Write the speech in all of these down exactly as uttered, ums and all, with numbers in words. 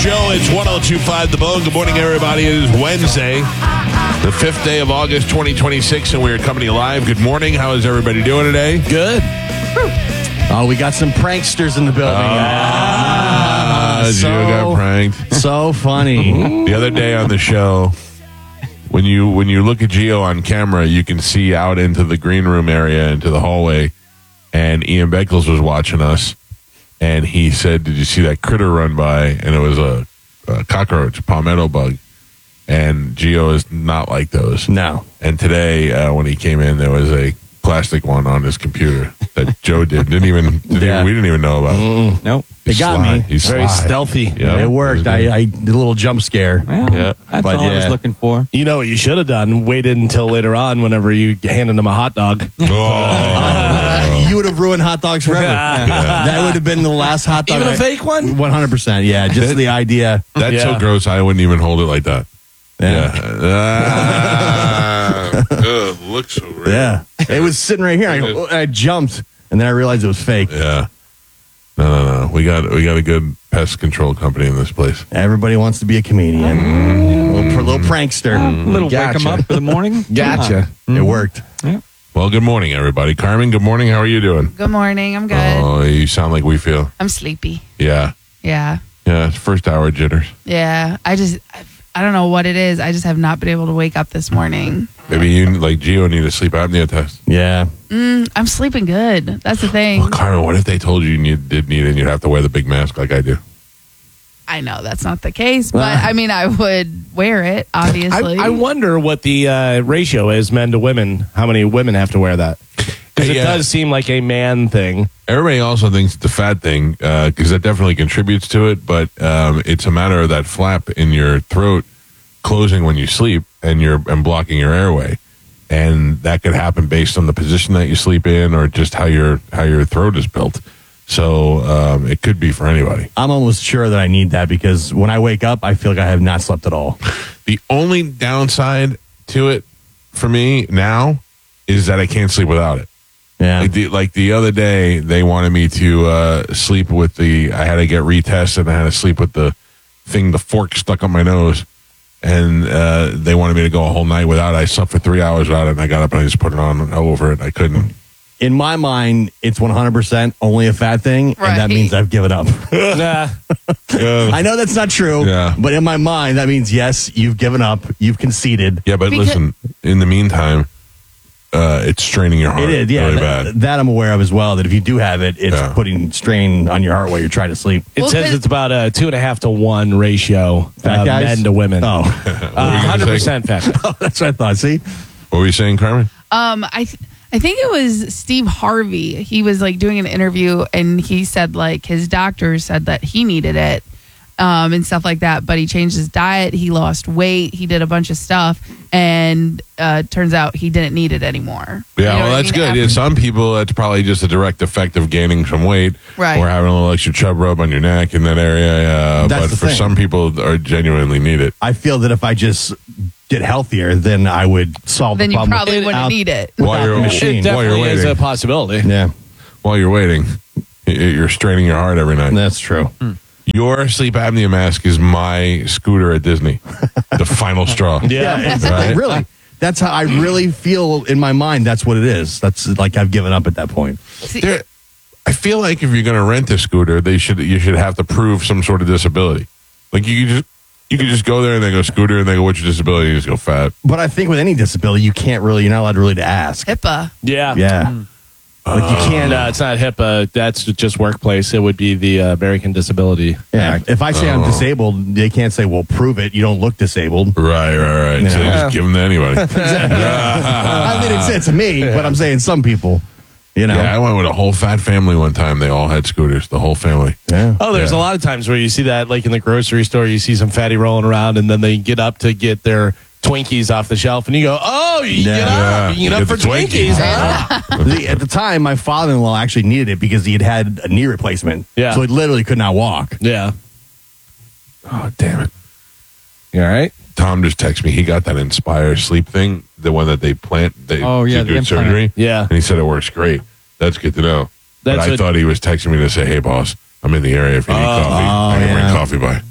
Joe, it's one oh two point five The Bone. Good morning, everybody. It is Wednesday, the fifth day of August, twenty twenty-six, and we're coming to you live. Good morning. How is everybody doing today? Good. Oh, we got some pranksters in the building. Ah, Ah, so, Gio got pranked. So funny. The other day on the show, when you when you look at Gio on camera, you can see out into the green room area, into the hallway, and Ian Beckles was watching us. And he said, did you see that critter run by? And it was a, a cockroach, a palmetto bug. And Gio is not like those. No. And today, uh, when he came in, there was a plastic one on his computer that Joe did. Didn't even, didn't Yeah. even we didn't even know about. Mm, nope. He's It got sly. me. He's Very sly. stealthy. Yeah. It worked. I, I did a little jump scare. Well, Yeah. That's But all I was yeah. looking for. You know what you should have done? Waited until later on whenever you handed him a hot dog. Oh. You would have ruined hot dogs forever. That would have been the last hot dog. Even a I- fake one? one hundred percent. Yeah. Just the idea. That's Yeah. so gross, I wouldn't even hold it like that. Yeah. Ah, ugh, looks so real. Yeah. It was sitting right here. I, go, I jumped, and then I realized it was fake. Yeah. No, no, no. We got we got a good pest control company in this place. Everybody wants to be a comedian. Mm. Little, pr- little prankster. A little wake 'em up for the morning. Gotcha. It worked. Well, good morning, everybody. Carmen, good morning. How are you doing? Good morning. I'm good. Oh, you sound like we feel. I'm sleepy. Yeah. Yeah. Yeah, it's first hour jitters. Yeah. I just, I, I don't know what it is. I just have not been able to wake up this morning. Maybe you, like Gio, need a sleep apnea test. Yeah. Mm, I'm sleeping good. That's the thing. Well, Carmen, what if they told you you did need it and you'd have to wear the big mask like I do? I know that's not the case, but I mean, I would wear it, I, obviously. I wonder what the uh, ratio is, men to women. How many women have to wear that? Because it Yeah. does seem like a man thing. Everybody also thinks it's a fat thing because that definitely contributes to it, but um, it's a matter of that flap in your throat closing when you sleep and you're and blocking your airway, and that could happen based on the position that you sleep in or just how your how your throat is built. So um, it could be for anybody. I'm almost sure that I need that because when I wake up, I feel like I have not slept at all. The only downside to it for me now is that I can't sleep without it. Yeah. Like the, like the other day, they wanted me to uh, sleep with the. I had to get retested. I had to sleep with the thing, the fork stuck on my nose, and uh, they wanted me to go a whole night without it. I slept for three hours without it, and I got up and I just put it on over it. I couldn't. In my mind, it's one hundred percent only a fat thing, and that Right. means I've given up. Nah. I know that's not true, Yeah. but in my mind, that means, yes, you've given up, you've conceded. Yeah, but Because- listen. In the meantime, uh, it's straining your heart. It is, yeah. really that, bad. that I'm aware of as well, that if you do have it, it's Yeah. putting strain on your heart while you're trying to sleep. It Well, says cause- it's about a two and a half to one ratio, Fat uh, guys? men to women. Oh, Uh, one hundred percent fat. that's what I thought. See? What were you saying, Carmen? Um, I th- I think it was Steve Harvey. He was like doing an interview and he said like his doctor said that he needed it um, and stuff like that. But he changed his diet. He lost weight. He did a bunch of stuff. And uh, turns out he didn't need it anymore. Yeah, You know well, what I that's mean? good. After- Yeah, some people, that's probably just a direct effect of gaining some weight, Right. or having a little extra chub rub on your neck in that area. Uh, That's but the for thing. some people, are genuinely need it. I feel that if I just get healthier, then I would solve Then the you problem. probably without- wouldn't need it. without While you're- the It machine. While you're definitely is waiting. a possibility. Yeah, While you're waiting, y- you're straining your heart every night. that's true. Your sleep apnea mask is my scooter at Disney, the final straw. Yeah. Yeah, exactly. Right. Really. That's how I really feel in my mind. That's what it is. That's like I've given up at that point. See, There- I feel like if you're going to rent a scooter, they should you should have to prove some sort of disability. Like you could just you could just go there and they go scooter and they go, what's your disability? And you just go fat. But I think with any disability, you can't really, you're not allowed really to ask. HIPAA. Yeah. Yeah. Like you can't. And uh, it's not HIPAA. That's just workplace. It would be the uh, American Disability Yeah. Act. If I say I'm disabled, they can't say, well, prove it. You don't look disabled. Right, right, right. So they Yeah. just give them to anybody. I mean, it's, it's me, but I'm saying some people, you know. Yeah, I went with a whole fat family one time. They all had scooters, the whole family. Yeah. Oh, there's Yeah. a lot of times where you see that, like in the grocery store, you see some fatty rolling around, and then they get up to get their Twinkies off the shelf, and you go, "Oh, you can Yeah. get Yeah. up, you can You get up get for the Twinkies. Twinkies." huh? The- at the time, my father-in-law actually needed it because he had had a knee replacement. Yeah. So he literally could not walk. Yeah. Oh, damn it. You all right? Tom just texted me. He got that Inspire sleep thing, the one that they plant they Oh, yeah, to the do implant. surgery. Yeah. And he said it works great. That's good to know. But That's I what- thought he was texting me to say, hey, boss, I'm in the area if you need coffee. I can yeah. bring coffee by.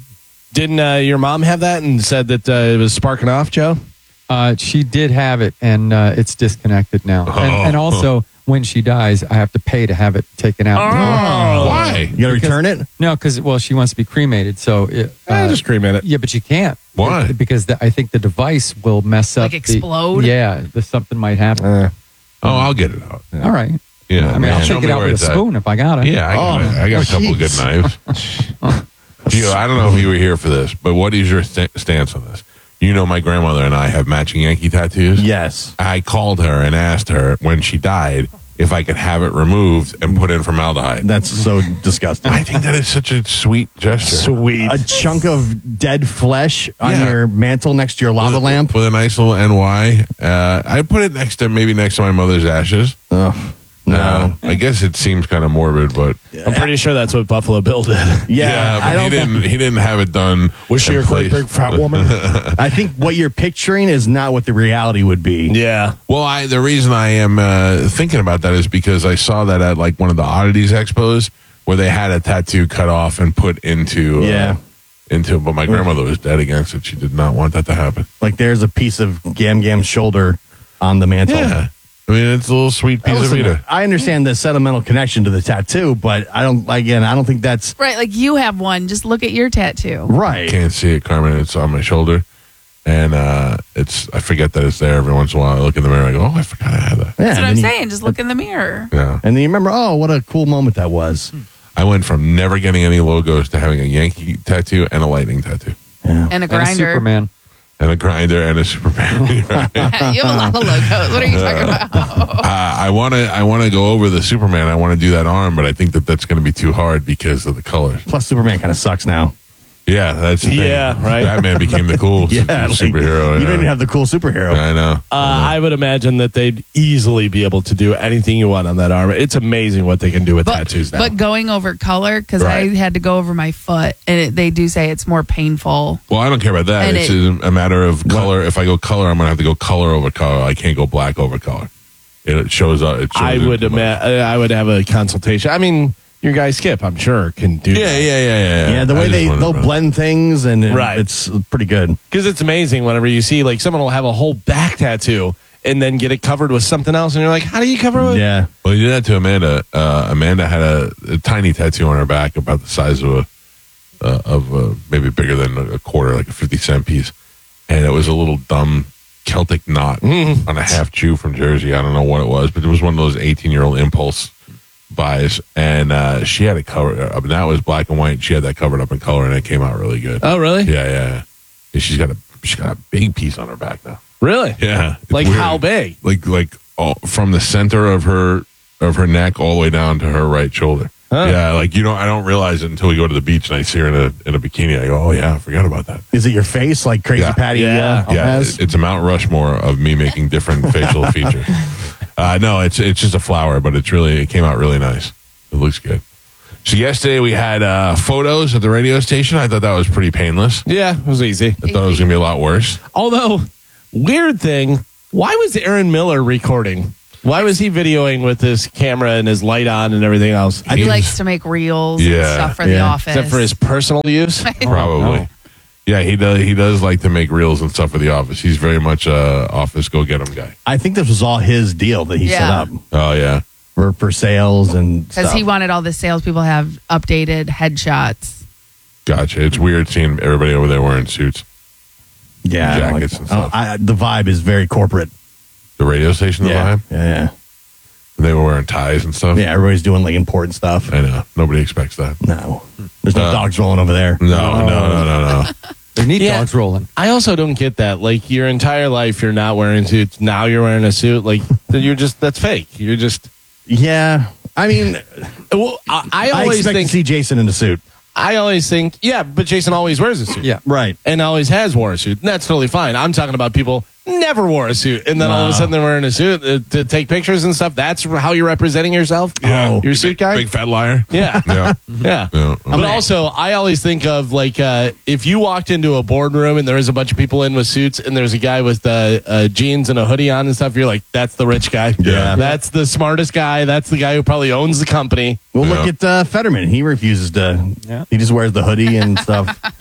Didn't uh, your mom have that and said that uh, it was sparking off, Joe? Uh, she did have it, and uh, it's disconnected now. Oh. And, and also, when she dies, I have to pay to have it taken out. Oh, why? You got to return it? No, because, well, she wants to be cremated. So, it, Eh, uh, just cremate it. yeah, but you can't. Why? It- because the, I think the device will mess up. Like the- explode? yeah, the, something might happen. Uh, Oh, I'll get it out. All right. Yeah, I mean, man, I'll show take me it out where with a it's at. spoon if I got it. Yeah, I got, Oh, I got a couple jeez. good knives. Gio, I don't know if you were here for this, but what is your st- stance on this? You know, my grandmother and I have matching Yankee tattoos. Yes. I called her and asked her when she died if I could have it removed and put in formaldehyde. That's so disgusting. I think that is such a sweet gesture. sweet. A chunk of dead flesh on Yeah. your mantle next to your lava with, lamp. with a nice little N Y. Uh, I put it next to maybe next to my mother's ashes. Ugh, no. Uh, I guess it seems kind of morbid, but I'm pretty sure that's what Buffalo Bill did. yeah, but I he don't. didn't. He didn't have it done. Was she in a great place. big fat woman? I think what you're picturing is not what the reality would be. Yeah. Well, I the reason I am uh, thinking about that is because I saw that at like one of the oddities expos where they had a tattoo cut off and put into uh, Yeah. into. But my grandmother was dead against it. She did not want that to happen. Like there's a piece of Gam Gam's shoulder on the mantle. Yeah, I mean it's a little sweet piece Listen, of Vita. I understand the sentimental connection to the tattoo, but I don't. Again, I don't think that's Right, like you have one. Just look at your tattoo. right. Can't see it, Carmen. It's on my shoulder, and uh, it's I forget that it's there every once in a while. I look in the mirror, I go, oh, I forgot I had that. Yeah, That's what and I'm then you- saying. Just look in the mirror. Yeah, And then you remember, oh, what a cool moment that was. I went from never getting any logos to having a Yankee tattoo and a Lightning tattoo, Yeah. And a And a grinder. Superman. and a grinder and a Superman. Right? You have a lot of logos. What are you talking about? Uh, I want to I want to go over the Superman. I want to do that arm, but I think that that's going to be too hard because of the colors. Plus, Superman kind of sucks now. Yeah, that's the thing. Yeah, right. Batman became the cool Yeah, su- like, superhero. You yeah. don't even have the cool superhero. I know. Uh, I would imagine that they'd easily be able to do anything you want on that arm. It's amazing what they can do with But, tattoos now. but going over color, because I Right. had to go over my foot, and it, they do say it's more painful. Well, I don't care about that. And It's it- a matter of color. If I go color, I'm going to have to go color over color. I can't go black over color. It shows up. It shows I would into my- ima- I would have a consultation. I mean, your guy Skip, I'm sure, can do Yeah, yeah, yeah, yeah. Yeah, the I way just they wanted they'll to- blend things, and it- Right. it's pretty good. Because it's amazing whenever you see, like, someone will have a whole back tattoo and then get it covered with something else. And you're like, how do you cover it? Yeah, Well, you did that to Amanda. Uh, Amanda had a, a tiny tattoo on her back about the size of a uh, of a, maybe bigger than a quarter, like a fifty cent piece, and it was a little dumb Celtic knot Mm-hmm. on a half Jew from Jersey. I don't know what it was, but it was one of those eighteen year old impulse buys, and uh, she had it covered. Uh, that was black and white. She had that covered up in color, and it came out really good. Oh, really? Yeah, yeah. yeah. And she's got a she's got a big piece on her back now. Really? Yeah, it's Like weird. how big? Like like all, from the center of her of her neck all the way down to her right shoulder. Huh. Yeah, like you know, I don't realize it until we go to the beach and I see her in a in a bikini. I go, oh yeah, I forgot about that. is it your face like Crazy Yeah. Patty? Yeah. uh, Yeah, has? it- it's a Mount Rushmore of me making different facial features. Uh, no, it's it's just a flower, but it's really it came out really nice. It looks good. So yesterday we had uh, photos at the radio station. I thought that was pretty painless. Yeah, it was easy. I thought it was going to be a lot worse. Although, weird thing, why was Aaron Miller recording? Why was he videoing with his camera and his light on and everything else? He likes to make reels Yeah. and stuff for the Yeah. office. Except for his personal use? Probably. no. Yeah, he does. He does like to make reels and stuff for the office. He's very much a office go get 'em guy. I think this was all his deal that he set Yeah. up Oh yeah, for for sales and Because stuff. he wanted all the salespeople to have updated headshots. gotcha. It's weird seeing everybody over there wearing suits. yeah, I don't jackets like- and stuff. I, I, the vibe is very corporate. The radio station, the Yeah, vibe. yeah, They were wearing ties and stuff. yeah. Yeah, everybody's doing like important stuff. I know. Nobody expects that. No, there's no Uh, dogs rolling over there. No, no, no, no, no. There need Yeah. dogs rolling. I also don't get that. Like, your entire life, you're not wearing suits. Now you're wearing a suit. Like, you're just, that's fake. You're just, Yeah, I mean, well, I, I I always expect think, to see Jason in a suit. I always think, yeah, but Jason always wears a suit. Yeah. Right. And always has worn a suit. And that's totally fine. I'm talking about people never wore a suit. And then all of a Wow. sudden they're wearing a suit uh, to take pictures and stuff. That's how you're representing yourself? Yeah. You're a suit guy? Big fat liar. Yeah. Yeah. Yeah. Yeah. But also, I always think of like uh, if you walked into a boardroom and there was a bunch of people in with suits and there's a guy with uh, uh, jeans and a hoodie on and stuff, you're like, that's the rich guy. Yeah. That's the smartest guy. That's the guy who probably owns the company. Well, Yeah. look at uh, Fetterman. He refuses to. Yeah. He just wears the hoodie and stuff.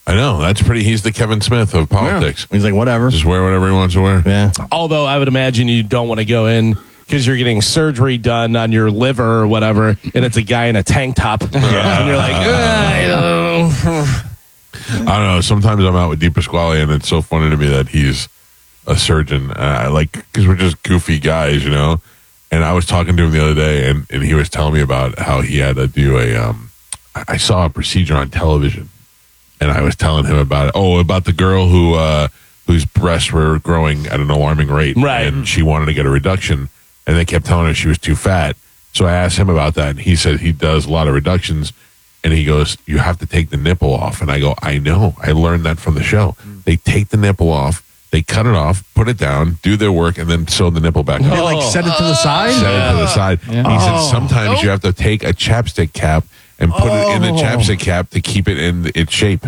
I know. That's pretty. He's the Kevin Smith of politics. Yeah. He's like, whatever. Just wear whatever he wants to wear. Yeah. Although I would imagine you don't want to go in because you're getting surgery done on your liver or whatever, and it's a guy in a tank top. Yeah. And you're like, I don't I don't know. Sometimes I'm out with Deep Pasquale, and it's so funny to me that he's a surgeon. Uh, like, because we're just goofy guys, you know? And I was talking to him the other day, and, and he was telling me about how he had to do a, um, I saw a procedure on television, and I was telling him about it. Oh, about the girl who, uh, whose breasts were growing at an alarming rate. Right. And she wanted to get a reduction, and they kept telling her she was too fat. So I asked him about that, and he said he does a lot of reductions. And he goes, you have to take the nipple off. And I go, I know. I learned that from the show. They take the nipple off, they cut it off, put it down, do their work, and then sew the nipple back They on. like set it to the side? Set it to the side. Yeah. He said Oh. sometimes you have to take a chapstick cap and put it in the Oh. chapstick cap to keep it in its shape.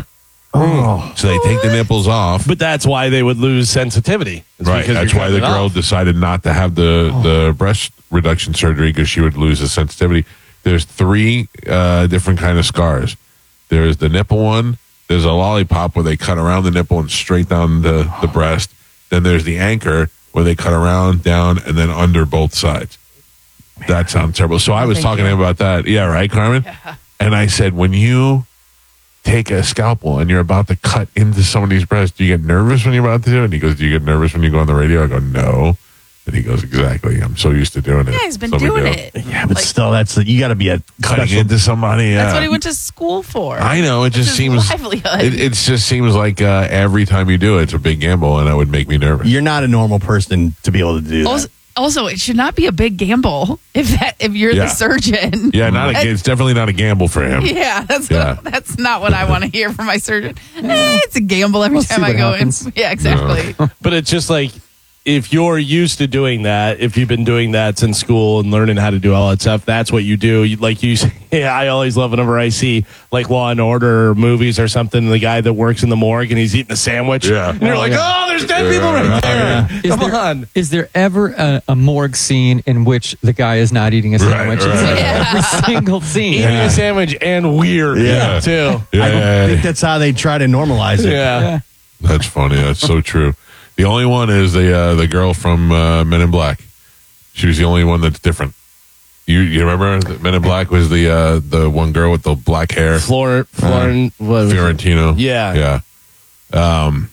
Oh. So they take the nipples off. But that's why they would lose sensitivity. It's Right. because That's you're why the cutting it girl off. decided not to have the, the breast reduction surgery because she would lose the sensitivity. There's three uh, different kind of scars. There's the nipple one. There's a lollipop where they cut around the nipple and straight down the, the breast. Then there's the anchor where they cut around, down, and then under both sides. That sounds terrible. So I was Thank talking you. to him about that. Yeah, right, Carmen? Yeah. And I said, when you take a scalpel and you're about to cut into somebody's breast, do you get nervous when you're about to do it? And he goes, do you get nervous when you go on the radio? I go, no. And he goes, exactly. I'm so used to doing it. Yeah, he's been So we doing do. it. Yeah, but Like, still, that's you got to be a Cutting special. into somebody. Yeah. That's what he went to school for. I know. It It's just his seems. livelihood. It, it just seems like uh, every time you do it, it's a big gamble, and that would make me nervous. You're not a normal person to be able to do that. Also, also, it should not be a big gamble if that if you're Yeah. the surgeon. Yeah, not a, it's definitely not a gamble for him. Yeah, that's Yeah. What, that's not what I want to hear from my surgeon. Eh, it's a gamble every We'll see time I what go happens. in. Yeah, exactly. But it's just like, if you're used to doing that, if you've been doing that since school and learning how to do all that stuff, that's what you do. You, like you say, I always love whenever I see like Law and Order movies or something, the guy that works in the morgue and he's eating a sandwich. Yeah. And you're like, oh, there's dead people right there. Is Come there, on. Is there ever a, a morgue scene in which the guy is not eating a sandwich? right. It's like Yeah. every single scene. Eating a sandwich and weird, Yeah. too. Yeah, I yeah, yeah. think that's how they try to normalize it. Yeah. Yeah. That's funny. That's so true. The only one is the uh, the girl from uh, Men in Black. She was the only one that's different. You you remember that Men in Black was the uh, the one girl with the black hair, Flor, Florin, what was it? Fiorentino. Yeah. yeah. Um,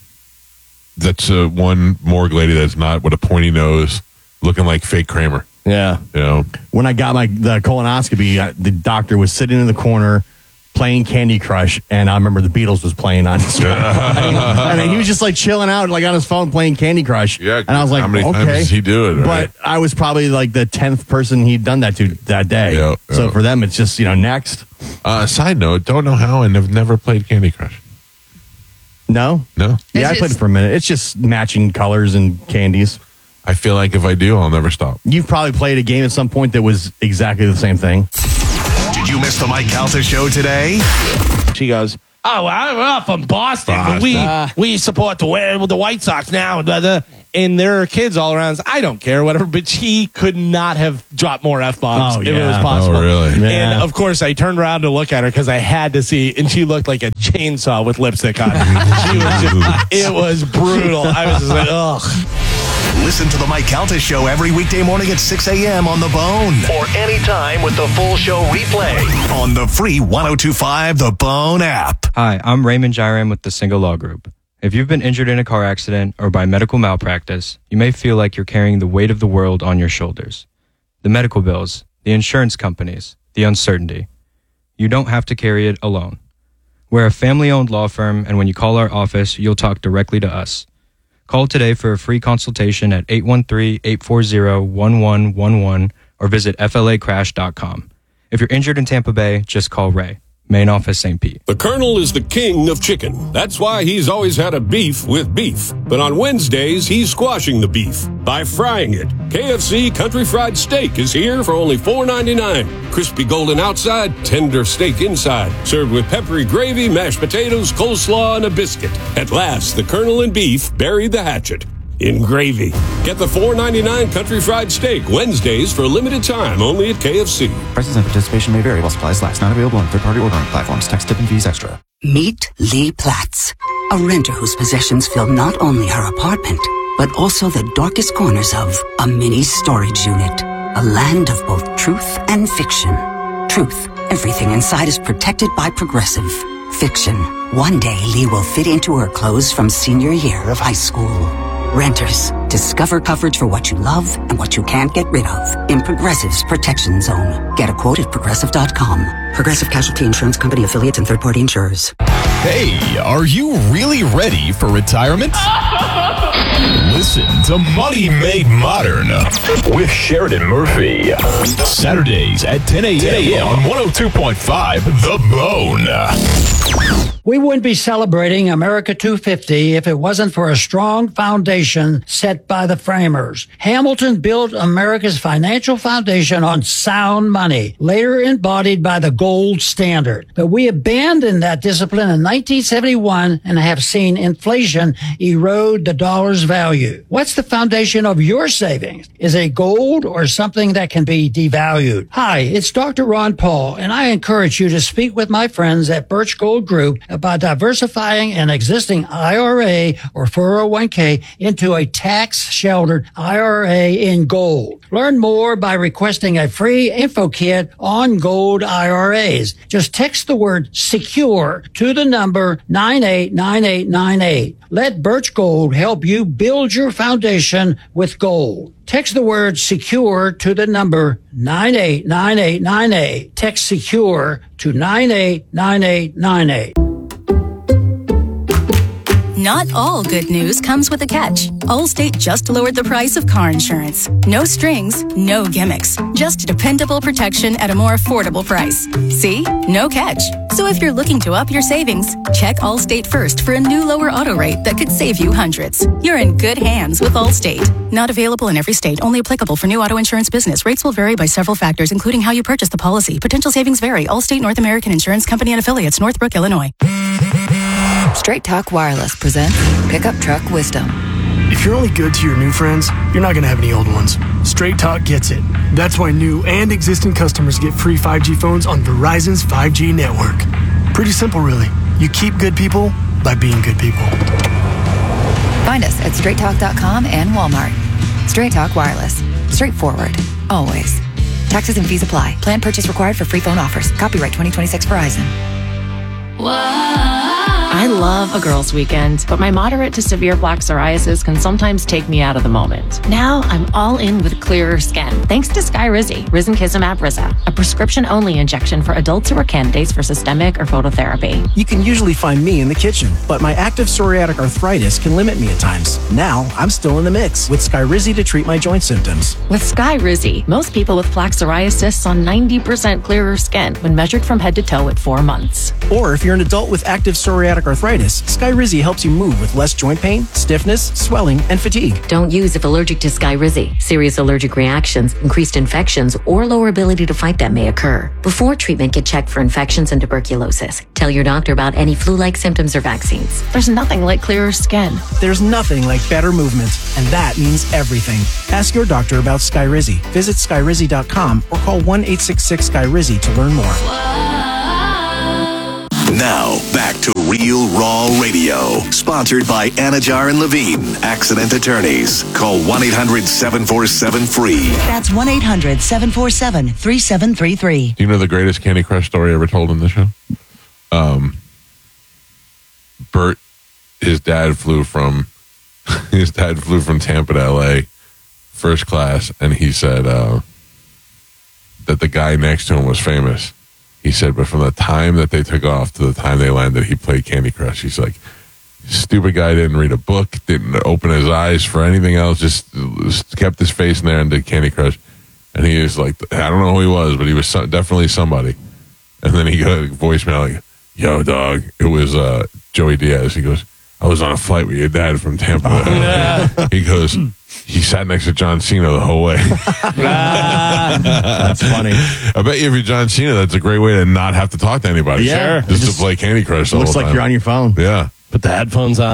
that's uh, one morgue lady that's not with a pointy nose, looking like fake Kramer. Yeah. You know, When I got my the colonoscopy, uh, the doctor was sitting in the corner playing Candy Crush, and I remember the Beatles was playing on his phone. And he was just like chilling out, like on his phone playing Candy Crush. yeah. and I was like, how many okay. times does he do it? Right? But I was probably like the tenth person he'd done that to that day. Yeah, So yeah. for them, it's just, you know, next. uh, side note, don't know how, and have never played Candy Crush. No? No, Yeah, I It's played just- it for a minute. It's just matching colors and candies. I feel like if I do, I'll never stop. You've probably played a game at some point that was exactly the same thing. Did you miss the Mike Calta show today? She goes, oh, I'm up from Boston. But we Boston. we support the Wa- the White Sox now. Blah, blah. And there are kids all around. I don't care, whatever. But she could not have dropped more F bombs Oh, if it yeah. was possible. Oh, really? Yeah. And of course, I turned around to look at her because I had to see, and she looked like a chainsaw with lipstick on. She was just, it was brutal. I was just like, ugh. Listen to the Mike Calta show every weekday morning at six a.m. on The Bone. Or anytime with the full show replay on the free one oh two point five The Bone app. Hi, I'm Raymond Jairam with the Single Law Group. If you've been injured in a car accident or by medical malpractice, you may feel like you're carrying the weight of the world on your shoulders. The medical bills, the insurance companies, the uncertainty. You don't have to carry it alone. We're a family-owned law firm, and when you call our office, you'll talk directly to us. Call today for a free consultation at eight one three, eight four zero, one one one one or visit F L A crash dot com. If you're injured in Tampa Bay, just call Ray. Main office, Saint Pete. The Colonel is the king of chicken. That's why he's always had a beef with beef. But on Wednesdays, he's squashing the beef by frying it. K F C Country Fried Steak is here for only four ninety-nine. Crispy golden outside, tender steak inside. Served with peppery gravy, mashed potatoes, coleslaw, and a biscuit. At last, the Colonel and beef buried the hatchet. in gravy. Get the four ninety-nine Country Fried Steak Wednesdays for a limited time only at K F C. Prices and participation may vary while supplies last. Not available on third-party ordering platforms. Tax, tip, and fees extra. Meet Lee Platz, a renter whose possessions fill not only her apartment, but also the darkest corners of a mini storage unit. A land of both truth and fiction. Truth. Everything inside is protected by Progressive. Fiction. One day Lee will fit into her clothes from senior year of high school. Renters. Discover coverage for what you love and what you can't get rid of in Progressive's Protection Zone. Get a quote at Progressive dot com. Progressive Casualty Insurance Company affiliates and third-party insurers. Hey, are you really ready for retirement? Listen to Money Made Modern with Sheridan Murphy. Saturdays at ten a.m. on one oh two point five The Bone. We wouldn't be celebrating America two fifty if it wasn't for a strong foundation set by the framers. Hamilton built America's financial foundation on sound money, later embodied by the gold standard. But we abandoned that discipline in nineteen seventy-one and have seen inflation erode the dollar's value. What's the foundation of your savings? Is it gold or something that can be devalued? Hi, it's Doctor Ron Paul, and I encourage you to speak with my friends at Birch Gold Group about diversifying an existing I R A or four oh one k into a tax-sheltered I R A in gold. Learn more by requesting a free info kit on gold I R As. Just text the word SECURE to the number nine eight nine eight nine eight. Let Birch Gold help you build your foundation with gold. Text the word SECURE to the number nine eight nine eight nine eight. Text SECURE to nine eight nine eight nine eight. Not all good news comes with a catch. Allstate just lowered the price of car insurance. No strings, no gimmicks. Just dependable protection at a more affordable price. See? No catch. So if you're looking to up your savings, check Allstate first for a new lower auto rate that could save you hundreds. You're in good hands with Allstate. Not available in every state. Only applicable for new auto insurance business. Rates will vary by several factors, including how you purchase the policy. Potential savings vary. Allstate North American Insurance Company and Affiliates, Northbrook, Illinois. Straight Talk Wireless presents Pickup Truck Wisdom. If you're only good to your new friends, you're not going to have any old ones. Straight Talk gets it. That's why new and existing customers get free five G phones on Verizon's five G network. Pretty simple, really. You keep good people by being good people. Find us at straight talk dot com and Walmart. Straight Talk Wireless. Straightforward. Always. Taxes and fees apply. Plan purchase required for free phone offers. Copyright twenty twenty-six Verizon. I love a girls' weekend, but my moderate to severe plaque psoriasis can sometimes take me out of the moment. Now I'm all in with clearer skin, thanks to Skyrizi, Risankizumab Riza, a prescription-only injection for adults who are candidates for systemic or phototherapy. You can usually find me in the kitchen, but my active psoriatic arthritis can limit me at times. Now I'm still in the mix with Skyrizi to treat my joint symptoms. With Skyrizi, most people with plaque psoriasis saw ninety percent clearer skin when measured from head to toe at four months. Or if you're an adult with active psoriatic arthritis, Skyrizi helps you move with less joint pain, stiffness, swelling, and fatigue. Don't use if allergic to Skyrizi. Serious allergic reactions, increased infections, or lower ability to fight them may occur. Before treatment, get checked for infections and tuberculosis. Tell your doctor about any flu-like symptoms or vaccines. There's nothing like clearer skin. There's nothing like better movement, and that means everything. Ask your doctor about Skyrizi. Visit Skyrizi dot com or call one eight six six Skyrizi to learn more. Now, back to Real Raw Radio. Sponsored by Anajar and Levine, Accident Attorneys. Call one eight hundred seven four seven free. That's one eight hundred seven four seven three seven three three. Do you know the greatest Candy Crush story ever told in the show? Um, Bert, his dad flew from his dad flew from Tampa to L A first class, and he said uh, that the guy next to him was famous. He said, but from the time that they took off to the time they landed, he played Candy Crush. He's like, stupid guy, didn't read a book, didn't open his eyes for anything else, just, just kept his face in there and did Candy Crush. And he was like, I don't know who he was, but he was so, definitely somebody. And then he got a voicemail like, yo, dog, it was uh, Joey Diaz. He goes, I was on a flight with your dad from Tampa. Oh, yeah. He goes, he sat next to John Cena the whole way. That's funny. I bet you if you're John Cena, that's a great way to not have to talk to anybody. Yeah. Just, just to play Candy Crush the looks whole like time. you're on your phone. Yeah. Put the headphones on.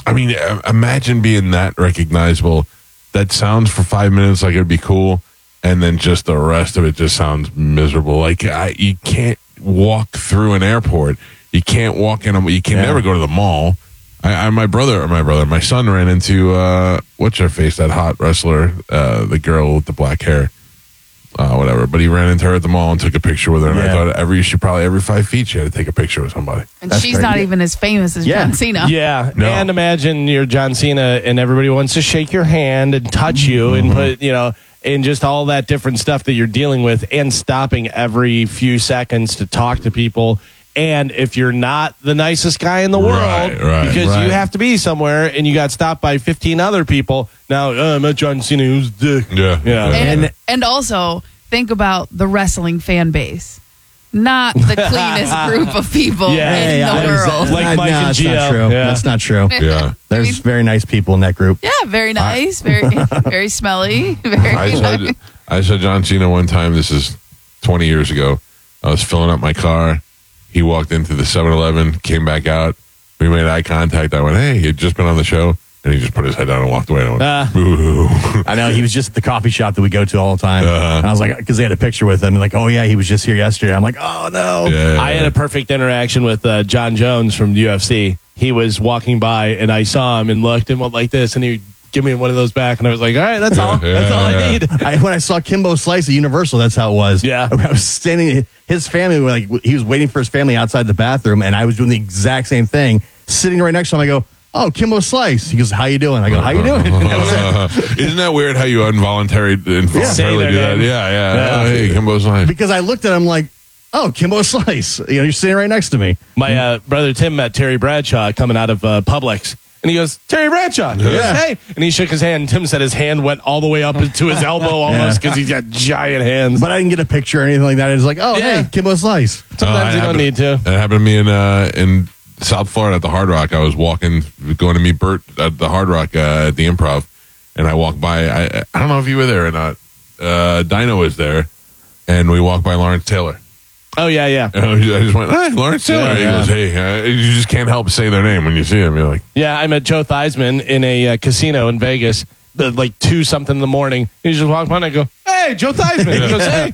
I mean, uh, imagine being that recognizable. That sounds for five minutes like it'd be cool, and then just the rest of it just sounds miserable. Like I, you can't walk through an airport. You can't walk in. A, you can Yeah. never go to the mall. I, I, my brother, or my brother, my son ran into uh, what's her face, that hot wrestler, uh, the girl with the black hair. Uh, whatever, but he ran into her at the mall and took a picture with her. And I Yeah. thought every she probably every five feet she had to take a picture with somebody. And she's not even as famous as Yeah. John Cena. Yeah, No. and imagine you're John Cena, and everybody wants to shake your hand and touch you, and put you know, and just all that different stuff that you're dealing with, and stopping every few seconds to talk to people. And if you're not the nicest guy in the world, Right, right, because right. you have to be somewhere, and you got stopped by fifteen other people, now oh, I met John Cena, who's a dick. Yeah, Yeah. And, and also, think about the wrestling fan base. Not the cleanest group of people Yeah. in Hey, the I- world. Like Uh, Mike no, and that's Gio. not true. Yeah. That's not true. Yeah. There's very nice people in that group. Yeah, very nice, very very smelly, very I saw, nice. I saw John Cena one time. This is twenty years ago. I was filling up my car. He walked into the seven eleven, came back out. We made eye contact. I went, hey, you'd just been on the show. And he just put his head down and walked away. And I went, Ah. boo. I know he was just at the coffee shop that we go to all the time. Uh-huh. And I was like, because they had a picture with him, like, oh yeah, he was just here yesterday. I'm like, oh no. Yeah. I had a perfect interaction with uh, John Jones from U F C. He was walking by, and I saw him and looked and went like this, and he would give me one of those back, and I was like, all right, that's all. Yeah, That's all I yeah. need. I, when I saw Kimbo Slice at Universal, that's how it was. Yeah. I was standing, his family were like, he was waiting for his family outside the bathroom, and I was doing the exact same thing, sitting right next to him. I go, oh, Kimbo Slice. He goes, how you doing? I go, how you doing? And that was it. Isn't that weird how you involuntary, involuntarily Say their do that? name. Yeah, yeah. Yeah. Oh, hey, Kimbo's nice. Because I looked at him like, oh, Kimbo Slice. You know, you're sitting right next to me. My uh, brother Tim met Terry Bradshaw coming out of uh, Publix. And he goes, Terry Bradshaw. He goes, Yeah. hey. And he shook his hand. And Tim said his hand went all the way up to his elbow almost because he's got giant hands. But I didn't get a picture or anything like that. It was like, oh, Yeah. hey, Kimbo Slice. Sometimes Uh, you it don't happened- need to. That happened to me in uh, in South Florida at the Hard Rock. I was walking, going to meet Bert at the Hard Rock uh, at the Improv, and I walked by. I I don't know if you were there or not. Uh, Dino was there, and we walked by Lawrence Taylor. Oh, yeah, yeah. And I just went, hey, Lawrence Taylor. Yeah, he yeah. goes, hey, uh, you just can't help but say their name when you see him. You're like, Yeah, I met Joe Theismann in a uh, casino in Vegas, the, like two something in the morning. He just walked by and I go, hey, Joe Theismann. He goes, hey.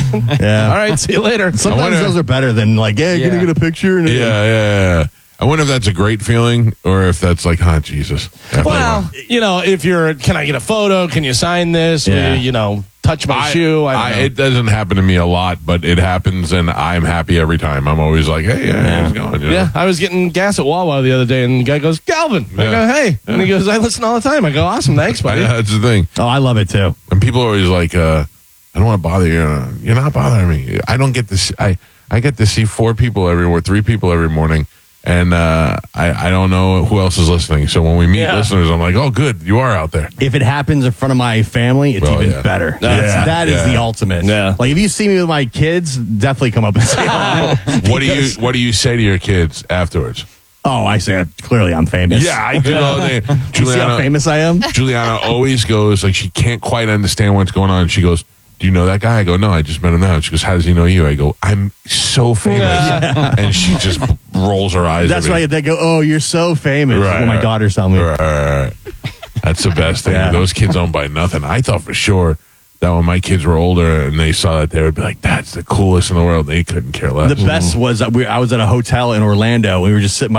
Yeah. All right, see you later. Sometimes wonder- those are better than like, hey, can Yeah. you get a picture? And yeah, yeah, yeah. I wonder if that's a great feeling or if that's like, oh, Jesus. After a Well, while. you know, if you're, can I get a photo? Can you sign this? Yeah. You know, touch my shoe. I, I, don't know. it doesn't happen to me a lot, but it happens, and I'm happy every time. I'm always like, hey, yeah, how's it going? You know? Yeah, I was getting gas at Wawa the other day, and the guy goes, Galvin. I Yeah. go, hey. And he goes, I listen all the time. I go, awesome. Thanks, buddy. Yeah, that's the thing. Oh, I love it too. And people are always like, uh, I don't want to bother you. Uh, You're not bothering me. I don't get to see, I, I get to see four people every or three people every morning. And uh, I, I don't know who else is listening. So when we meet Yeah. listeners, I'm like, oh, good. You are out there. If it happens in front of my family, it's Oh, even yeah. better. Yeah. That's, that is Yeah. the ultimate. Yeah. Like if you see me with my kids, definitely come up and say hello. What do you Because- What do you say to your kids afterwards? Oh, I say clearly I'm famous. Yeah, I do all day. You see how Juliana, famous I am? Juliana always goes, like, she can't quite understand what's going on. She goes, do you know that guy? I go, no, I just met him now. She goes, how does he know you? I go, I'm so famous. And she just rolls her eyes. That's at me. why they go, oh, you're so famous. Right, When my right. daughter's telling me. Right, right, right. That's the best thing. Yeah. Those kids don't buy nothing. I thought for sure that when my kids were older and they saw that, they would be like, that's the coolest in the world. They couldn't care less. The best was that we, I was at a hotel in Orlando. We were just sitting by